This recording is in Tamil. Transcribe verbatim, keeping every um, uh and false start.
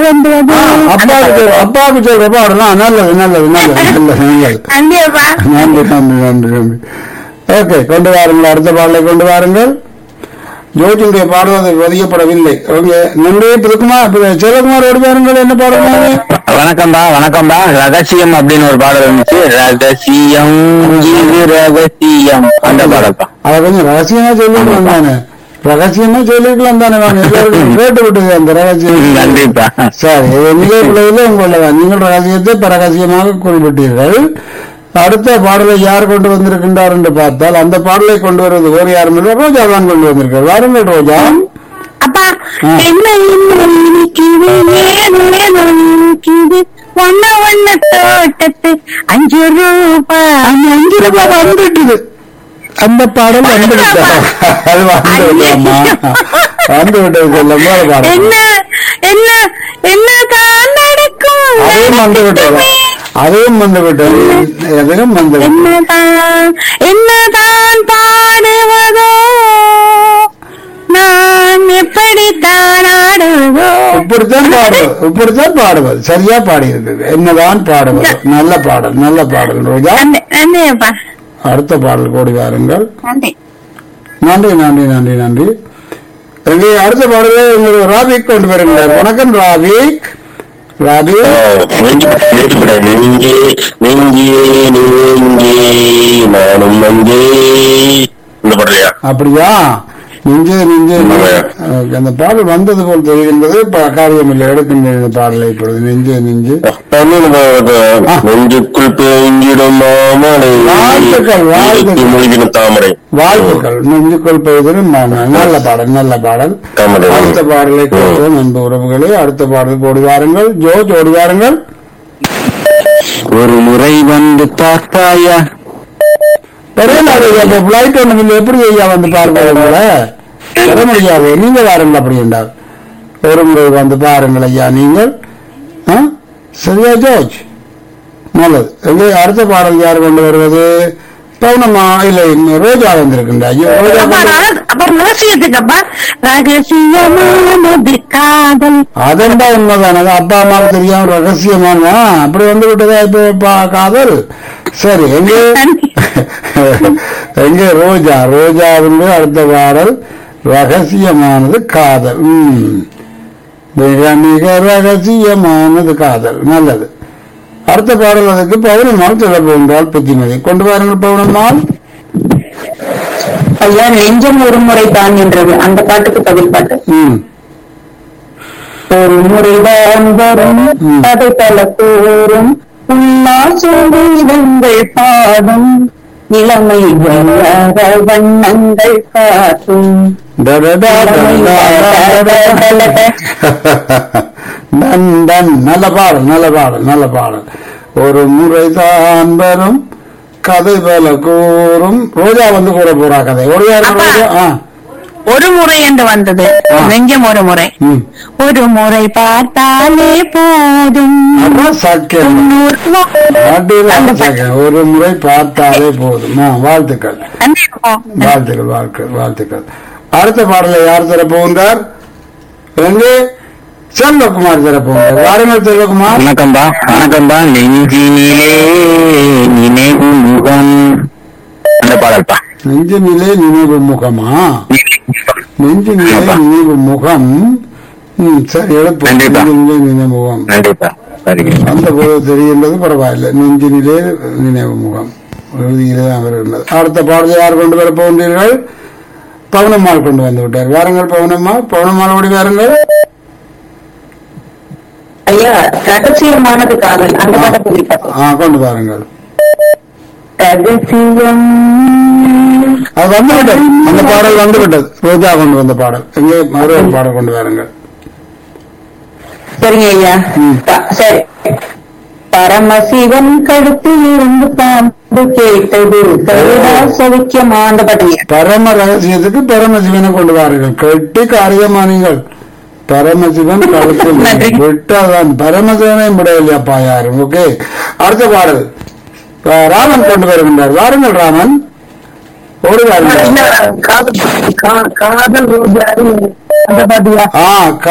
வந்தது. அப்பாவுக்கு அப்பாவுக்கு சொல்ற பாடலாம். நல்லது நல்லது நல்லது நல்லது நல்லது. கண்டிப்பா. நன்றி நன்றி நன்றி நன்றி. ஓகே, கொண்டு வாருங்கள், அடுத்த பாடலை கொண்டு வாருங்கள். ஜோதியுடைய பாடுவது பதியப்படவில்லை. நன்றி. புதுக்குமார் சிவகுமார் ஓடி வாருங்கள். என்ன பாடுவாங்க? வணக்கம்பா வணக்கம்பா. ரகசியம் அப்படின்னு ஒரு பாடல் இருந்துச்சு. ரகசியம் இது ரகசியம் அந்த பாடல் தான். அதை கொஞ்சம் ரகசியமா சொல்லிருக்கலாம் தானே, ரகசியமா சொல்லிருக்கலாம் தானே. வாங்க எல்லாருக்கும் கேட்டு விட்டுது அந்த ரகசியம். கண்டிப்பா. சரி, நிலை பிள்ளையில உங்களதான் நீங்கள் ரகசியத்தை இப்ப ரகசியமாக குறிப்பிட்டீர்கள். அடுத்த பாடலை யார் கொண்டு வந்திருக்கின்றார் என்று பார்த்தால் அந்த பாடலை கொண்டு வருவது வேறு யாரும் இல்லை, ரோஜா தான் கொண்டு வந்திருக்கார். வாருங்கள் ரோஜா. அப்பா என்ன இருக்குது ஒன்ன ஒன்ன தோட்டத்து அஞ்சு ரூபாய் அஞ்சு ரூபாய் வந்துட்டுது. அந்த பாடல் வந்து விட்டா அது வந்து விட்டாமா வந்து விட்டது சொல்லமா பாடல் என்ன என்ன என்ன தான் நடக்கும். அதுவும் வந்து விட்டது அதுவும் வந்து விட்டது எதையும் வந்து என்னதான் என்னதான் பாடுவதோ நான் எப்படித்தான் ஆடுவதோ. இப்படித்தான் பாடுவது இப்படித்தான் பாடுவது சரியா பாடி இருக்குது. என்னதான் பாடுவது. நல்ல பாடல் நல்ல பாடல் ரோஜா. நன்றிப்பா. அடுத்த பாடல் கோடி வாருங்கள். நன்றி நன்றி நன்றி நன்றி நன்றி. எங்கே அடுத்த பாடலே உங்களுக்கு ராபிக் கொண்டு வருகிறார். வணக்கம் ராபிக். ராபிக் நெஞ்சே நெஞ்சே நெஞ்சே நானும் நஞ்சே இந்த பாடலையா? அப்படியா? நெஞ்சே நெஞ்சே அந்த பாடல் வந்தது போல் தெரிகின்றது. காரியம் இல்லை, எடுக்கின்ற இந்த பாடலை இப்பொழுது. நெஞ்சே நெஞ்சு நெஞ்சுக்குள் பெய்திடும் மாமலை வாழ்த்துக்கள் வாழ்த்துக்கள் தாமரை வாழ்த்துக்கள். நெஞ்சுக்குள் பெய்திடும் மாமலை. நல்ல பாடல் நல்ல பாடல். அடுத்த பாடலை கேட்போம் அன்பு உறவுகளே. அடுத்த பாடல் ஓடி வாருங்கள். ஜோஜ் ஓடி வாருங்கள். ஒரு முறை வந்து பார்த்தாயா? பிளைட் ஒண்ணு எப்படி ஐயா வந்து பார்ப்பீங்கள வர முடியாது. நீங்க வாருங்கள். அப்படி என்றால் ஒரு முறை வந்து பாருங்கள் ஐயா நீங்கள். சரியா ஜோஜ்? நல்லது. எங்கே அடுத்த பாடல் யார் கொண்டு வருவது? பவுனம்மா இல்லை ரோஜா வந்திருக்கின்ற. ஐயோ ரோஜா அதெண்டா உண்மைதான? அப்பா அம்மாவுக்கு தெரியாம ரகசியமான அப்படி வந்து விட்டதா இப்ப காதல். சரி, எங்கே எங்கே ரோஜா ரோஜா வந்து அடுத்த பாடல் ரகசியமானது காதல். உம் மிக மிக ரகசியமானது காதல். நல்லது. அடுத்த பாடல் அதுக்கு பௌர்ணமால் தொடர்பு என்றால் புத்திமதி கொண்டு வாருங்கள். பௌர்ணமால். ஐயா நெஞ்சம் ஒரு முறை தான் என்றது அந்த பாட்டுக்கு பதில் பாட்டு. ம் ஒரு முறைதான் வரும் அதை பல கூறும் உன்னாசங்கள் பாடும் இளமை வண்ணங்கள் காட்டும். நல்ல பாடல் நல்ல பாடல் நல்ல பாடல். ஒரு முறைதான் வரும் கதை போல கூறும். ரோஜா வந்து கூட போறா கதை. ரோஜா ஒரு முறை என்று வந்தது. நெஞ்சம் ஒரு முறை. ஒரு முறை பார்த்தாலே போதும். ஒரு முறை பார்த்தாலே போதும். வாழ்த்துக்கள் வாழ்த்துக்கள் வாழ்த்துக்கள் வாழ்த்துக்கள். அடுத்த பாடலை யார் தரப்போகின்றார்? எங்கே? செல்வகுமார் தரப்போகிறார். வாருங்கள் செல்வகுமார். வணக்கம்பா வணக்கம்பா. நெஞ்சினிலே நினைவு முகம் அந்த பாடல்பா. நெஞ்சினிலே நினைவு முகமா? நெஞ்சினிலே நினைவு முகம். சரி, எடுப்போம். நெஞ்சினிலே நினைவு முகம் அந்த போது தெரிகின்றது. பரவாயில்லை. நெஞ்சினிலே நினைவு முகம் இறுதியிலே வருகின்றது. அடுத்த பாடலை யார் கொண்டு வர போகின்றீர்கள்? பவுனம்மாள் கொண்டு வந்து விட்டார். வாருங்கள் பவுனம்மாள். பவுனம்மாள் ஓடி வாருங்கள். ஐயா ரகசியமானது காதல் அந்த பாட்டை கொண்டு வாருங்கள். ரகசியம் அது வந்து விட்டது. அந்த பாடல் வந்து விட்டது. ரோஜா கொண்டு வந்த பாடல். எங்கே மறுபடியும் பாடல் கொண்டு வாருங்கள். சரிங்க ஐயா. சரி. பரமசிவன் கழுத்தில் இருந்து பாம்பு கேட்டது சவிக்கியமான பாட்டு. பரம ரகசியத்துக்கு பரமசிவனை கொண்டு வாருங்கள். கெட்டி காரியமானீங்கள். பரமசிவன் கழுத்தில் விட்டாதான் பரமசிவனை விடவில்லையாப்பா யாரும். ஓகே, அடுத்த பாடல் ராமன் கொண்டு வருகின்றார். வாருங்கள் ராமன். ஓடி வாருங்கள். காதல்